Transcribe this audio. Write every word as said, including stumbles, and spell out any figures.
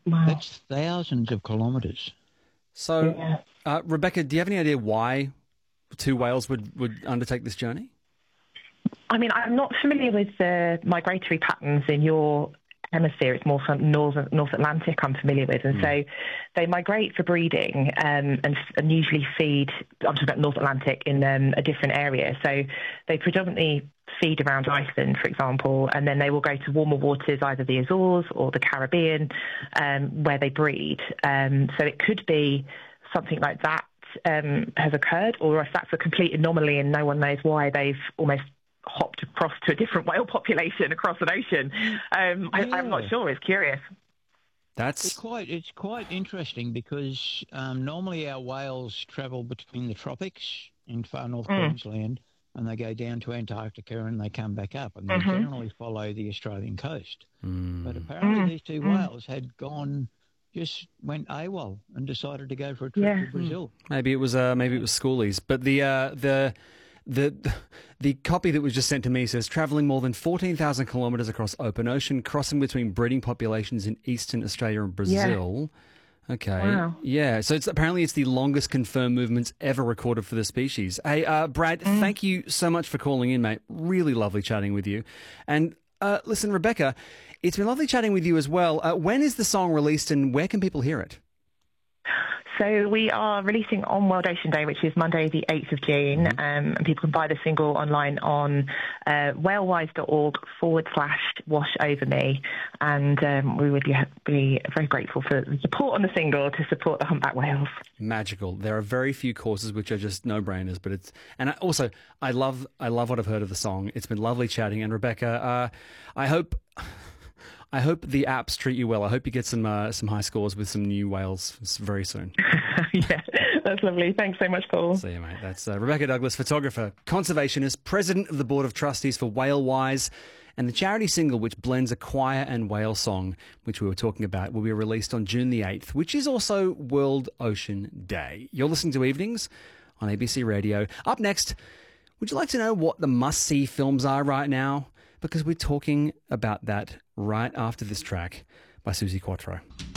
Wow. That's thousands of kilometres. So, Yeah. uh, Rebecca, do you have any idea why two whales would, would undertake this journey? I mean, I'm not familiar with the migratory patterns in your hemisphere. It's more from North, North Atlantic I'm familiar with. And mm. so they migrate for breeding um, and, and usually feed, I'm talking about North Atlantic, in um, a different area. So they predominantly feed around Iceland, for example, and then they will go to warmer waters, either the Azores or the Caribbean, um, where they breed. Um, so it could be something like that um, has occurred, or if that's a complete anomaly and no one knows why, they've almost hopped across to a different whale population across an ocean. Um, I, yeah. I'm not sure. It's curious. That's it's quite it's quite interesting because um, normally our whales travel between the tropics in far north mm. Queensland, and they go down to Antarctica and they come back up, and they mm-hmm. generally follow the Australian coast. Mm. But apparently mm. these two mm. whales had gone, just went AWOL and decided to go for a trip yeah. to Brazil. Maybe it was uh, maybe it was schoolies, but the uh, the. The the copy that was just sent to me says travelling more than fourteen thousand kilometres across open ocean, crossing between breeding populations in eastern Australia and Brazil. Yeah. Okay. Wow. Yeah. So it's apparently it's the longest confirmed movements ever recorded for the species. Hey, uh, Brad, mm. thank you so much for calling in, mate. Really lovely chatting with you. And uh, listen, Rebecca, it's been lovely chatting with you as well. Uh, when is the song released and where can people hear it? So we are releasing on World Ocean Day, which is Monday the eighth of June, mm-hmm. um, and people can buy the single online on uh, whalewise.org forward slash wash over me, and um, we would be, be very grateful for the support on the single to support the humpback whales. Magical. There are very few courses which are just no-brainers, but it's and I, also I love I love what I've heard of the song. It's been lovely chatting, and Rebecca, uh, I hope. I hope the apps treat you well. I hope you get some uh, some high scores with some new whales very soon. Yeah, that's lovely. Thanks so much, Paul. See you, mate. That's uh, Rebecca Douglas, photographer, conservationist, president of the board of trustees for Whalewise, and the charity single which blends a choir and whale song, which we were talking about, will be released on June the eighth, which is also World Ocean Day. You're listening to Evenings on A B C Radio. Up next, would you like to know what the must-see films are right now? Because we're talking about that right after this track by Suzi Quatro.